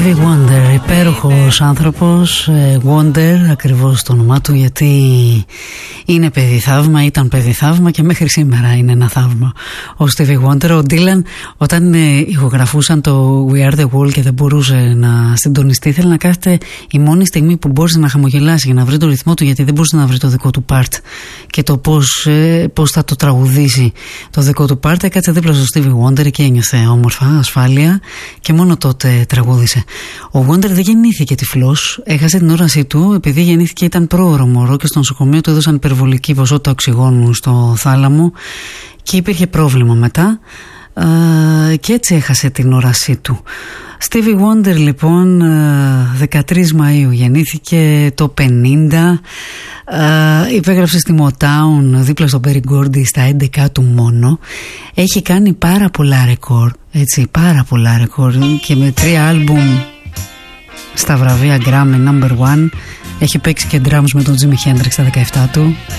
Wonder, υπέροχος άνθρωπος, Wonder ακριβώς το όνομά του, γιατί είναι παιδί θαύμα, ήταν παιδί θαύμα και μέχρι σήμερα είναι ένα θαύμα ο Stevie Wonder. Ο Dylan όταν ηχογραφούσαν το We Are The World και δεν μπορούσε να συντονιστεί, ήθελε να κάθεται η μόνη στιγμή που μπορούσε να χαμογελάσει για να βρει το ρυθμό του, γιατί δεν μπορούσε να βρει το δικό του part και το πώς θα το τραγουδήσει το δικό του part. Έκατσε δίπλα στο Stevie Wonder και ένιωθε όμορφα, ασφάλεια, και μόνο τότε τραγούδισε. Ο Wonder δεν γεννήθηκε τυφλός, έχασε την όρασή του επειδή γεννήθηκε, ήταν πρόωρο μωρό και στο νοσοκομείο του έδωσαν υπερβολική ποσότητα οξυγόνου στο θάλαμο και υπήρχε πρόβλημα μετά και έτσι έχασε την όρασή του. Stevie Wonder λοιπόν 13 Μαΐου γεννήθηκε το 50, υπέγραψε στη Motown δίπλα στο Berry Gordy στα 11 του μόνο. Έχει κάνει πάρα πολλά ρεκόρ, έτσι, πάρα πολλά ρεκόρ, και με 3 άλμπουμ στα βραβεία Grammy No. 1. Έχει παίξει και drums με τον Jimi Hendrix στα 17 του.